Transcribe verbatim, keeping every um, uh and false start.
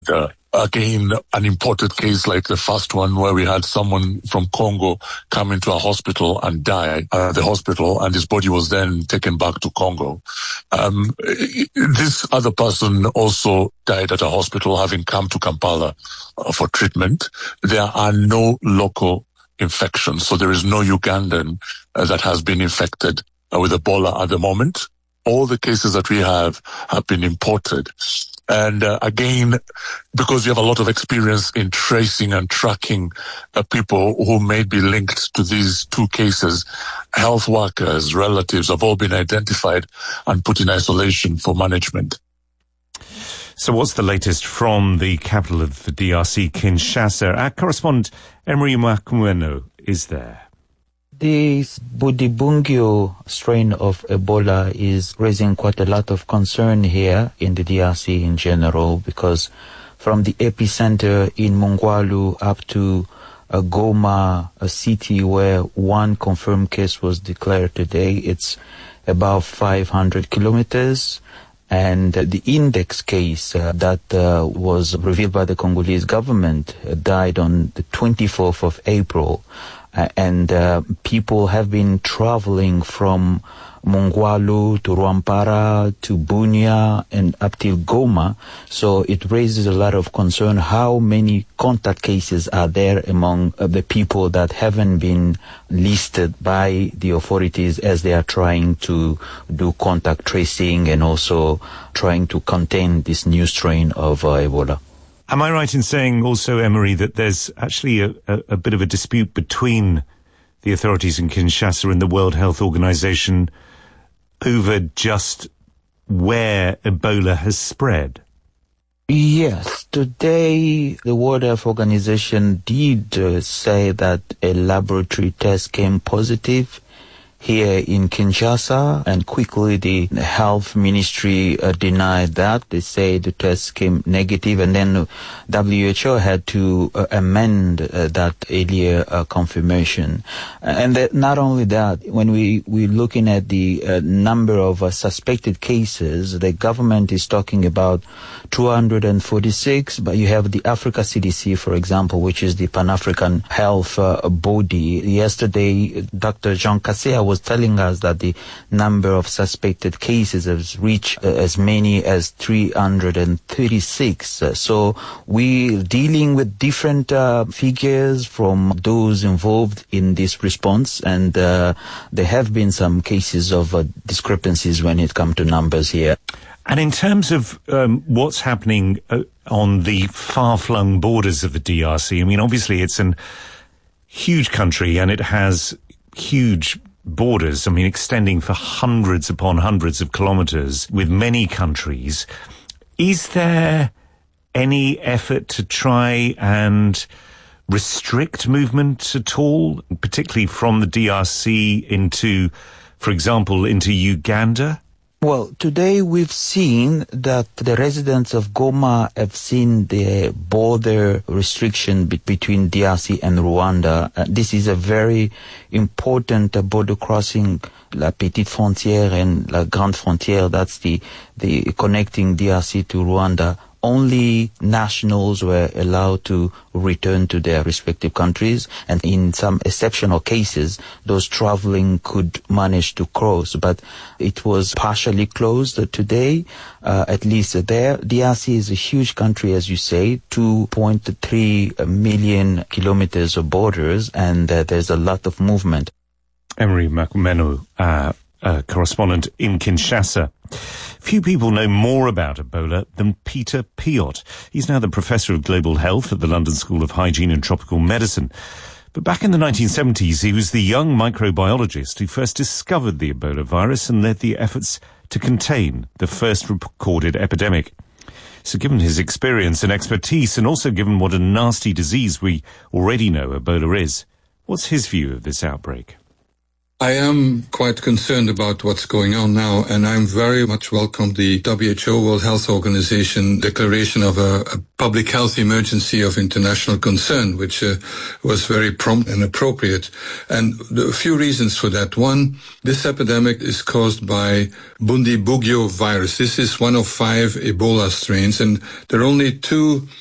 Uh, again, an imported case like the first one where we had someone from Congo come into a hospital and die at the hospital, and his body was then taken back to Congo. Um, this other person also died at a hospital having come to Kampala uh, for treatment. There are no local infections, so there is no Ugandan uh, that has been infected uh, with Ebola at the moment. All the cases that we have have been imported. And uh, again, because we have a lot of experience in tracing and tracking uh, people who may be linked to these two cases, health workers, relatives have all been identified and put in isolation for management. So what's the latest from the capital of the D R C, Kinshasa? Our correspondent, Emery Makumeno, is there. This Budibungyo strain of Ebola is raising quite a lot of concern here in the D R C in general, because from the epicenter in Mongwalu up to uh, Goma, a city where one confirmed case was declared today, it's about five hundred kilometers. And uh, the index case uh, that uh, was revealed by the Congolese government uh, died on the twenty-fourth of April. Uh, and uh, people have been traveling from Mongwalu to Rwampara to Bunia and up till Goma. So it raises a lot of concern how many contact cases are there among uh, the people that haven't been listed by the authorities as they are trying to do contact tracing and also trying to contain this new strain of uh, Ebola. Am I right in saying also, Emery, that there's actually a, a, a bit of a dispute between the authorities in Kinshasa and the World Health Organization over just where Ebola has spread? Yes. Today, the World Health Organization did uh, say that a laboratory test came positive here in Kinshasa, and quickly the health ministry uh, denied that. They say the test came negative, and then W H O had to uh, amend uh, that earlier uh, confirmation. And that not only that, when we, we're looking at the uh, number of uh, suspected cases, the government is talking about two hundred forty-six, but you have the Africa C D C, for example, which is the Pan-African Health uh, Body. Yesterday, Doctor Jean Kaseya was telling us that the number of suspected cases has reached uh, as many as three hundred thirty-six. Uh, so we're dealing with different uh, figures from those involved in this response, and uh, there have been some cases of uh, discrepancies when it comes to numbers here. And in terms of um, what's happening uh, on the far-flung borders of the D R C, I mean, obviously it's a huge country and it has huge borders, I mean, extending for hundreds upon hundreds of kilometers with many countries. Is there any effort to try and restrict movement at all, particularly from the D R C into, for example, into Uganda? Well, today we've seen that the residents of Goma have seen the border restriction be- between D R C and Rwanda. Uh, this is a very important uh, border crossing, La Petite Frontière and La Grande Frontière. That's the, the connecting D R C to Rwanda. Only nationals were allowed to return to their respective countries, and in some exceptional cases, those traveling could manage to cross. But it was partially closed today, uh, at least there. D R C is a huge country, as you say, two point three million kilometers of borders, and uh, there's a lot of movement. Emery Makumenu, uh, uh, correspondent in Kinshasa. Few people know more about Ebola than Peter Piot. He's now the Professor of Global Health at the London School of Hygiene and Tropical Medicine. But back in the nineteen seventies, he was the young microbiologist who first discovered the Ebola virus and led the efforts to contain the first recorded epidemic. So given his experience and expertise, and also given what a nasty disease we already know Ebola is, what's his view of this outbreak? I am quite concerned about what's going on now, and I'm very much welcome the W H O, World Health Organization, declaration of a, a public health emergency of international concern, which uh, was very prompt and appropriate. And a few reasons for that. One, this epidemic is caused by Bundibugyo virus. This is one of five Ebola strains, and there are only two